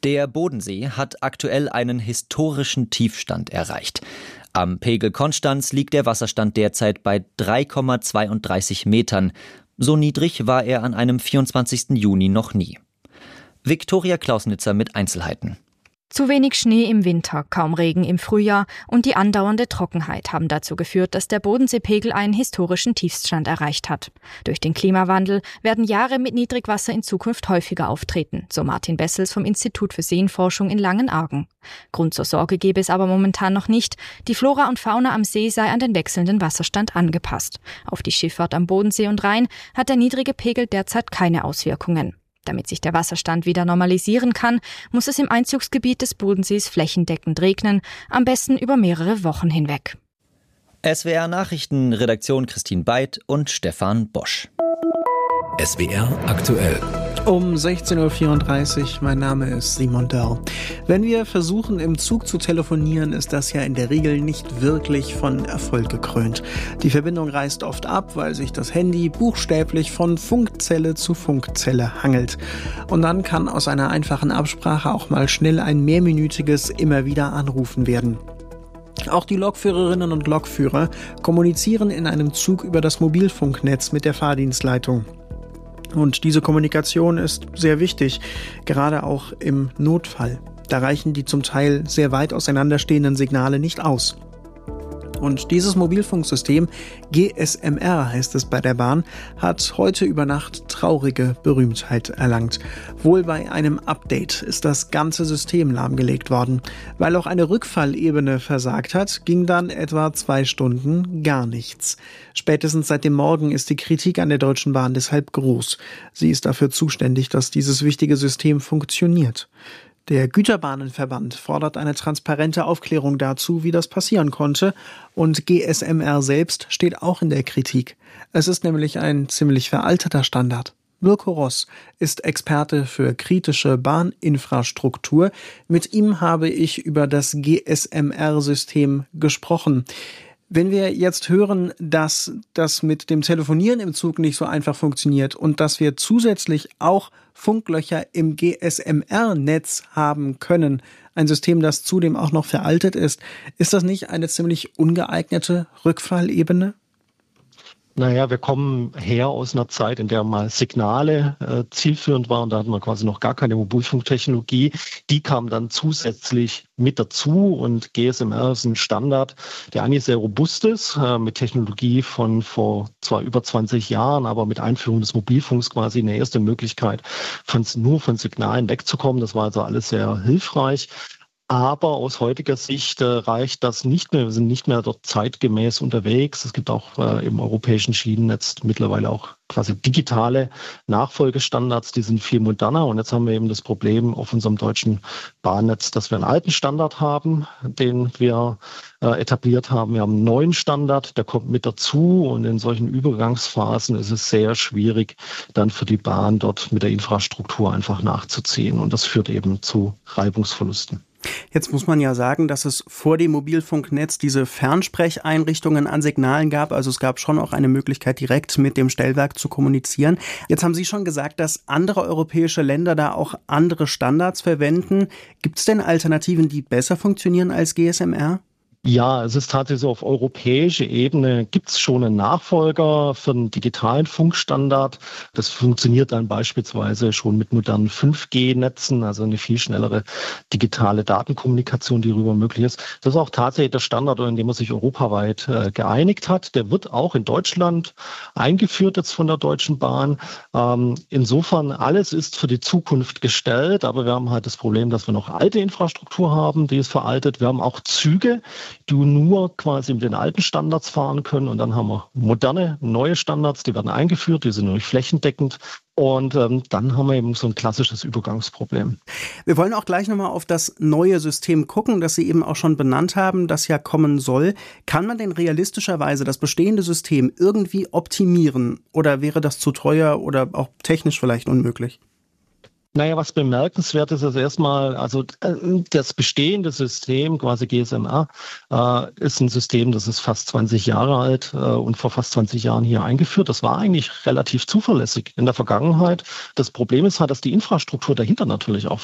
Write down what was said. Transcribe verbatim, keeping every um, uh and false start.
Der Bodensee hat aktuell einen historischen Tiefstand erreicht. Am Pegel Konstanz liegt der Wasserstand derzeit bei drei Komma zweiunddreißig Metern. So niedrig war er an einem vierundzwanzigsten Juni noch nie. Viktoria Klausnitzer mit Einzelheiten. Zu wenig Schnee im Winter, kaum Regen im Frühjahr und die andauernde Trockenheit haben dazu geführt, dass der Bodenseepegel einen historischen Tiefstand erreicht hat. Durch den Klimawandel werden Jahre mit Niedrigwasser in Zukunft häufiger auftreten, so Martin Bessels vom Institut für Seenforschung in Langenargen. Grund zur Sorge gebe es aber momentan noch nicht. Die Flora und Fauna am See sei an den wechselnden Wasserstand angepasst. Auf die Schifffahrt am Bodensee und Rhein hat der niedrige Pegel derzeit keine Auswirkungen. Damit sich der Wasserstand wieder normalisieren kann, muss es im Einzugsgebiet des Bodensees flächendeckend regnen, am besten über mehrere Wochen hinweg. S W R Nachrichten, Redaktion Christine Beid und Stefan Bosch. S W R aktuell. Um sechzehn Uhr vierunddreißig, mein Name ist Simon Dörr. Wenn wir versuchen, im Zug zu telefonieren, ist das ja in der Regel nicht wirklich von Erfolg gekrönt. Die Verbindung reißt oft ab, weil sich das Handy buchstäblich von Funkzelle zu Funkzelle hangelt. Und dann kann aus einer einfachen Absprache auch mal schnell ein mehrminütiges immer wieder Anrufen werden. Auch die Lokführerinnen und Lokführer kommunizieren in einem Zug über das Mobilfunknetz mit der Fahrdienstleitung. Und diese Kommunikation ist sehr wichtig, gerade auch im Notfall. Da reichen die zum Teil sehr weit auseinanderstehenden Signale nicht aus. Und dieses Mobilfunksystem, G S M R heißt es bei der Bahn, hat heute über Nacht traurige Berühmtheit erlangt. Wohl bei einem Update ist das ganze System lahmgelegt worden. Weil auch eine Rückfallebene versagt hat, ging dann etwa zwei Stunden gar nichts. Spätestens seit dem Morgen ist die Kritik an der Deutschen Bahn deshalb groß. Sie ist dafür zuständig, dass dieses wichtige System funktioniert. Der Güterbahnenverband fordert eine transparente Aufklärung dazu, wie das passieren konnte, und G S M R selbst steht auch in der Kritik. Es ist nämlich ein ziemlich veralteter Standard. Mirko Ross ist Experte für kritische Bahninfrastruktur. Mit ihm habe ich über das G S M R-System gesprochen. Wenn wir jetzt hören, dass das mit dem Telefonieren im Zug nicht so einfach funktioniert und dass wir zusätzlich auch Funklöcher im G S M R-Netz haben können, ein System, das zudem auch noch veraltet ist, ist das nicht eine ziemlich ungeeignete Rückfallebene? Naja, wir kommen her aus einer Zeit, in der mal Signale äh, zielführend waren. Da hatten wir quasi noch gar keine Mobilfunktechnologie. Die kam dann zusätzlich mit dazu und G S M R ist ein Standard, der eigentlich sehr robust ist, äh, mit Technologie von vor zwar über zwanzig Jahren, aber mit Einführung des Mobilfunks quasi eine erste Möglichkeit, von, nur von Signalen wegzukommen. Das war also alles sehr hilfreich. Aber aus heutiger Sicht äh, reicht das nicht mehr. Wir sind nicht mehr dort zeitgemäß unterwegs. Es gibt auch äh, im europäischen Schienennetz mittlerweile auch quasi digitale Nachfolgestandards, die sind viel moderner. Und jetzt haben wir eben das Problem auf unserem deutschen Bahnnetz, dass wir einen alten Standard haben, den wir äh, etabliert haben. Wir haben einen neuen Standard, der kommt mit dazu. Und in solchen Übergangsphasen ist es sehr schwierig, dann für die Bahn dort mit der Infrastruktur einfach nachzuziehen. Und das führt eben zu Reibungsverlusten. Jetzt muss man ja sagen, dass es vor dem Mobilfunknetz diese Fernsprecheinrichtungen an Signalen gab. Also es gab schon auch eine Möglichkeit, direkt mit dem Stellwerk zu kommunizieren. Jetzt haben Sie schon gesagt, dass andere europäische Länder da auch andere Standards verwenden. Gibt es denn Alternativen, die besser funktionieren als G S M R? Ja, es ist tatsächlich so, auf europäischer Ebene gibt es schon einen Nachfolger für einen digitalen Funkstandard. Das funktioniert dann beispielsweise schon mit modernen fünf G Netzen, also eine viel schnellere digitale Datenkommunikation, die darüber möglich ist. Das ist auch tatsächlich der Standard, in dem man sich europaweit äh, geeinigt hat. Der wird auch in Deutschland eingeführt jetzt von der Deutschen Bahn. Ähm, insofern, alles ist für die Zukunft gestellt, aber wir haben halt das Problem, dass wir noch alte Infrastruktur haben, die ist veraltet. Wir haben auch Züge, die nur quasi mit den alten Standards fahren können. Und dann haben wir moderne, neue Standards, die werden eingeführt, die sind nämlich flächendeckend. Und ähm, dann haben wir eben so ein klassisches Übergangsproblem. Wir wollen auch gleich nochmal auf das neue System gucken, das Sie eben auch schon benannt haben, das ja kommen soll. Kann man denn realistischerweise das bestehende System irgendwie optimieren? Oder wäre das zu teuer oder auch technisch vielleicht unmöglich? Naja, was bemerkenswert ist, ist erstmal, also das bestehende System, quasi G S M R, äh, ist ein System, das ist fast zwanzig Jahre alt äh, und vor fast zwanzig Jahren hier eingeführt. Das war eigentlich relativ zuverlässig in der Vergangenheit. Das Problem ist halt, dass die Infrastruktur dahinter natürlich auch